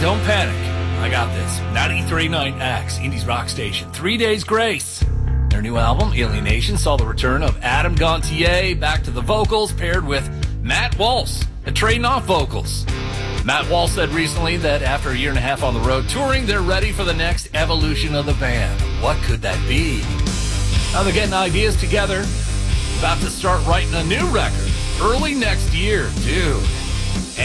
don't panic. I got this. 93.9 X, Indies Rock Station. 3 Days Grace. Their new album, Alienation, saw the return of Adam Gontier back to the vocals, paired with Matt Walsh at trading off vocals. Matt Walsh said recently that after a year and a half on the road touring, they're ready for the next evolution of the band. What could that be? Now they're getting ideas together. About to start writing a new record early next year, dude.